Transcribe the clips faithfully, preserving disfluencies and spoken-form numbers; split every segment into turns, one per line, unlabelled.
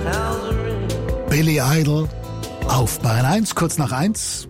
Billy Idol auf Bayern eins, kurz nach eins.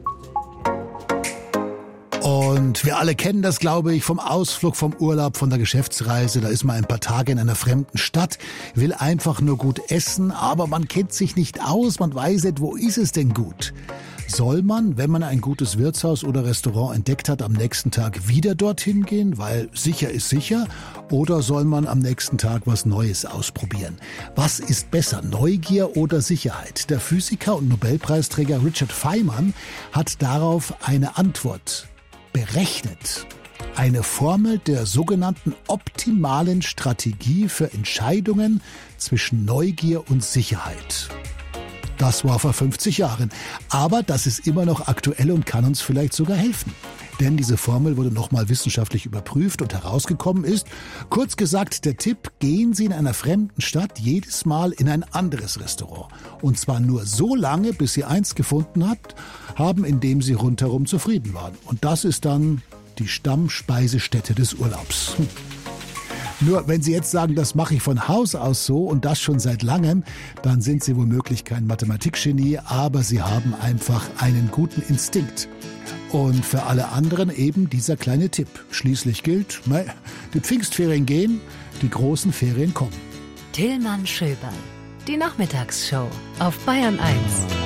Und wir alle kennen das, glaube ich, vom Ausflug, vom Urlaub, von der Geschäftsreise. Da ist man ein paar Tage in einer fremden Stadt, will einfach nur gut essen, aber man kennt sich nicht aus, man weiß nicht, wo ist es denn gut? Soll man, wenn man ein gutes Wirtshaus oder Restaurant entdeckt hat, am nächsten Tag wieder dorthin gehen, weil sicher ist sicher? Oder soll man am nächsten Tag was Neues ausprobieren? Was ist besser, Neugier oder Sicherheit? Der Physiker und Nobelpreisträger Richard Feynman hat darauf eine Antwort berechnet. Eine Formel der sogenannten optimalen Strategie für Entscheidungen zwischen Neugier und Sicherheit. Das war vor fünfzig Jahren. Aber das ist immer noch aktuell und kann uns vielleicht sogar helfen. Denn diese Formel wurde nochmal wissenschaftlich überprüft und herausgekommen ist, kurz gesagt, der Tipp, gehen Sie in einer fremden Stadt jedes Mal in ein anderes Restaurant. Und zwar nur so lange, bis Sie eins gefunden habt, haben, in dem Sie rundherum zufrieden waren. Und das ist dann die Stammspeisestätte des Urlaubs. Hm. Nur wenn Sie jetzt sagen, das mache ich von Haus aus so und das schon seit langem, dann sind Sie womöglich kein Mathematikgenie, aber Sie haben einfach einen guten Instinkt. Und für alle anderen eben dieser kleine Tipp. Schließlich gilt, die Pfingstferien gehen, die großen Ferien kommen.
Tillmann Schöberl, die Nachmittagsshow auf Bayern eins.